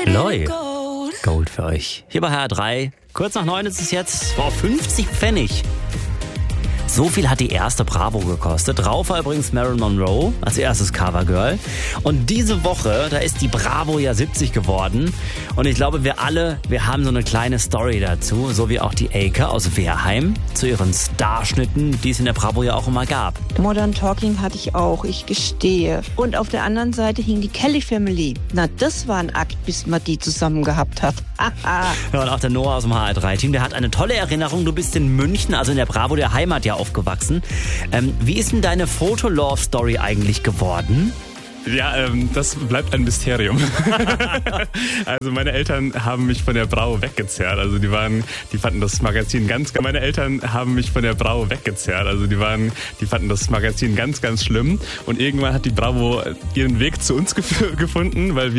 Loi, Gold für euch. Hier bei HR3. Kurz nach 9 ist es jetzt. Wow, 50 Pfennig. So viel hat die erste Bravo gekostet. Drauf war übrigens Marilyn Monroe als erstes Covergirl. Und diese Woche, da ist die Bravo ja 70 geworden. Und ich glaube, wir haben so eine kleine Story dazu. So wie auch die Elke aus Wehrheim zu ihren Starschnitten, die es in der Bravo ja auch immer gab. Modern Talking hatte ich auch, ich gestehe. Und auf der anderen Seite hing die Kelly Family. Na, das war ein Akt, bis man die zusammen gehabt hat. Ja, und auch der Noah aus dem HR3-Team, der hat eine tolle Erinnerung. Du bist in München, also in der Bravo der Heimat ja aufgewachsen. Wie ist denn deine Foto-Love-Story eigentlich geworden? Ja, das bleibt ein Mysterium. Also meine Eltern haben mich von der Bravo weggezerrt. Also die fanden das Magazin meine Eltern haben mich von der Bravo weggezerrt. Also die fanden das Magazin ganz, ganz schlimm. Und irgendwann hat die Bravo ihren Weg zu uns gefunden, weil